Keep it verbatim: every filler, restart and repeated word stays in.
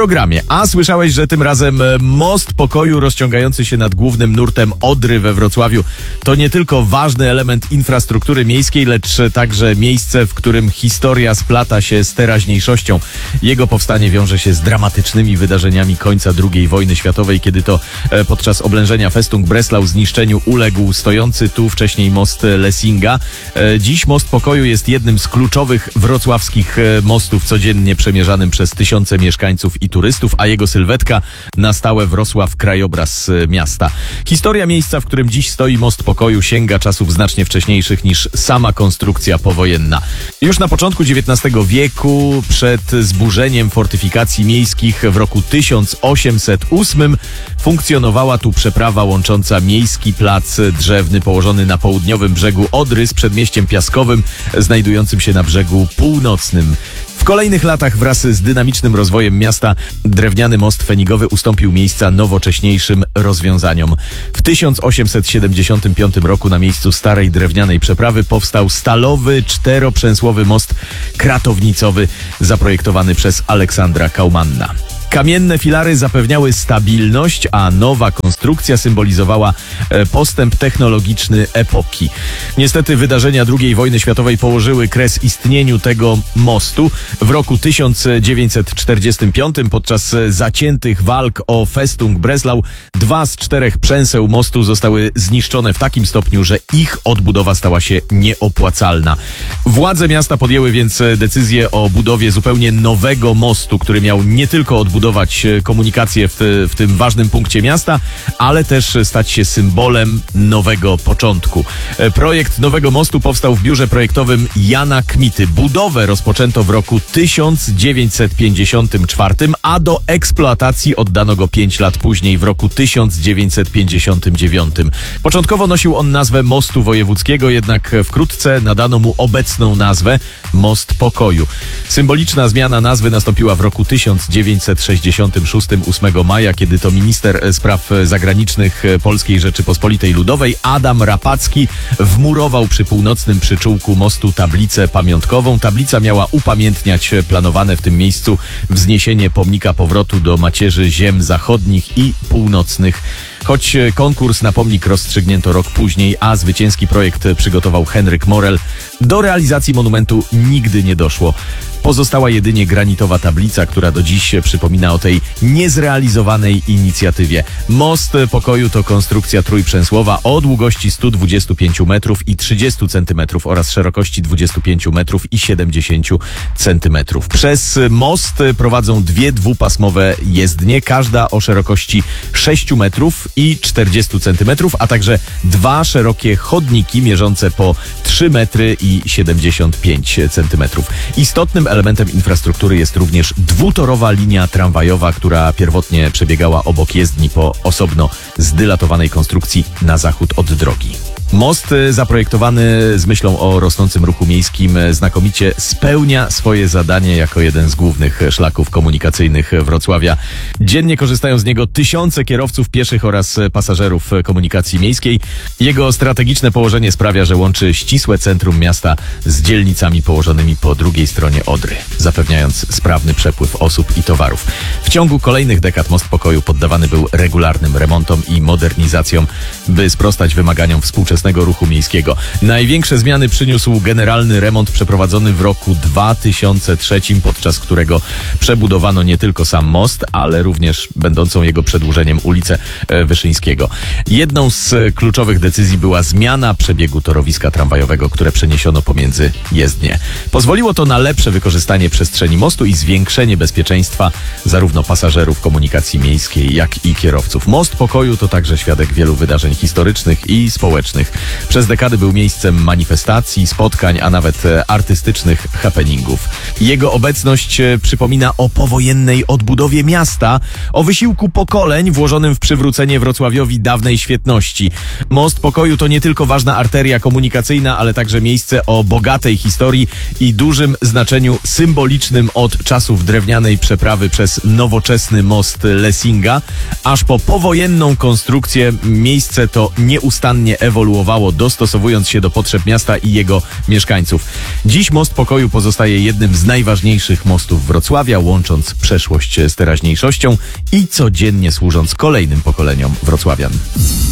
programie. A słyszałeś, że tym razem most pokoju rozciągający się nad głównym nurtem Odry we Wrocławiu to nie tylko ważny element infrastruktury miejskiej, lecz także miejsce, w którym historia splata się z teraźniejszością. Jego powstanie wiąże się z dramatycznymi wydarzeniami końca drugiej wojny światowej, kiedy to podczas oblężenia Festung Breslau zniszczeniu uległ stojący tu wcześniej most Lessinga. Dziś most pokoju jest jednym z kluczowych wrocławskich mostów codziennie przemierzanym przez tysiące mieszkańców i turystów, a jego sylwetka na stałe wrosła w krajobraz miasta. Historia miejsca, w którym dziś stoi most pokoju, sięga czasów znacznie wcześniejszych niż sama konstrukcja powojenna. Już na początku dziewiętnastego wieku, przed zburzeniem fortyfikacji miejskich w roku tysiąc osiemset ósmym, funkcjonowała tu przeprawa łącząca miejski plac drzewny położony na południowym brzegu Odry z przedmieściem Piaskowym, znajdującym się na brzegu północnym. W kolejnych latach wraz z dynamicznym rozwojem miasta drewniany most fenigowy ustąpił miejsca nowocześniejszym rozwiązaniom. W tysiąc osiemset siedemdziesiątym piątym roku na miejscu starej drewnianej przeprawy powstał stalowy, czteroprzęsłowy most kratownicowy zaprojektowany przez Aleksandra Kaumanna. Kamienne filary zapewniały stabilność, a nowa konstrukcja symbolizowała postęp technologiczny epoki. Niestety wydarzenia drugiej wojny światowej położyły kres istnieniu tego mostu. W roku tysiąc dziewięćset czterdziestym piątym podczas zaciętych walk o Festung Breslau dwa z czterech przęseł mostu zostały zniszczone w takim stopniu, że ich odbudowa stała się nieopłacalna. Władze miasta podjęły więc decyzję o budowie zupełnie nowego mostu, który miał nie tylko odbudować budować komunikację w, w tym ważnym punkcie miasta, ale też stać się symbolem nowego początku. Projekt nowego mostu powstał w biurze projektowym Jana Kmity. Budowę rozpoczęto w roku tysiąc dziewięćset pięćdziesiątym czwartym, a do eksploatacji oddano go pięć lat później, w roku tysiąc dziewięćset pięćdziesiątym dziewiątym. Początkowo nosił on nazwę Mostu Wojewódzkiego, jednak wkrótce nadano mu obecną nazwę Most Pokoju. Symboliczna zmiana nazwy nastąpiła w roku tysiąc dziewięćset sześćdziesiątym szóstym, ósmego maja, kiedy to minister spraw zagranicznych Polskiej Rzeczypospolitej Ludowej Adam Rapacki wmurował przy północnym przyczółku mostu tablicę pamiątkową. Tablica miała upamiętniać planowane w tym miejscu wzniesienie pomnika powrotu do macierzy ziem zachodnich i północnych. Choć konkurs na pomnik rozstrzygnięto rok później, a zwycięski projekt przygotował Henryk Morel, do realizacji monumentu nigdy nie doszło. Pozostała jedynie granitowa tablica, która do dziś przypomina o tej niezrealizowanej inicjatywie. Most pokoju to konstrukcja trójprzęsłowa o długości stu dwudziestu pięciu metrów i trzydziestu centymetrów oraz szerokości dwudziestu pięciu metrów i siedemdziesięciu centymetrów. Przez most prowadzą dwie dwupasmowe jezdnie, każda o szerokości sześciu metrów i czterdziestu centymetrów, a także dwa szerokie chodniki mierzące po trzy metry i siedemdziesiąt pięć centymetrów. Istotnym elementem infrastruktury jest również dwutorowa linia tramwajowa, która pierwotnie przebiegała obok jezdni po osobno zdylatowanej konstrukcji na zachód od drogi. Most zaprojektowany z myślą o rosnącym ruchu miejskim znakomicie spełnia swoje zadanie jako jeden z głównych szlaków komunikacyjnych Wrocławia. Dziennie korzystają z niego tysiące kierowców pieszych oraz pasażerów komunikacji miejskiej. Jego strategiczne położenie sprawia, że łączy ścisłe centrum miasta z dzielnicami położonymi po drugiej stronie Odry, zapewniając sprawny przepływ osób i towarów. W ciągu kolejnych dekad most pokoju poddawany był regularnym remontom i modernizacjom, by sprostać wymaganiom współczesnego ruchu miejskiego. Największe zmiany przyniósł generalny remont przeprowadzony w roku dwa tysiące trzecim, podczas którego przebudowano nie tylko sam most, ale również będącą jego przedłużeniem ulicę Wyszyńskiego. Jedną z kluczowych decyzji była zmiana przebiegu torowiska tramwajowego, które przeniesiono pomiędzy jezdnie. Pozwoliło to na lepsze wykorzystanie przestrzeni mostu i zwiększenie bezpieczeństwa zarówno pasażerów komunikacji miejskiej, jak i kierowców. Most pokoju to także świadek wielu wydarzeń historycznych i społecznych. Przez dekady był miejscem manifestacji, spotkań, a nawet artystycznych happeningów. Jego obecność przypomina o powojennej odbudowie miasta, o wysiłku pokoleń włożonym w przywrócenie Wrocławiowi dawnej świetności. Most pokoju to nie tylko ważna arteria komunikacyjna, ale także miejsce o bogatej historii i dużym znaczeniu symbolicznym od czasów drewnianej przeprawy przez nowoczesny most Lessinga, aż po powojenną konstrukcję. Miejsce to nieustannie ewoluowało ewoluowało, dostosowując się do potrzeb miasta i jego mieszkańców. Dziś Most Pokoju pozostaje jednym z najważniejszych mostów Wrocławia, łącząc przeszłość z teraźniejszością i codziennie służąc kolejnym pokoleniom wrocławian.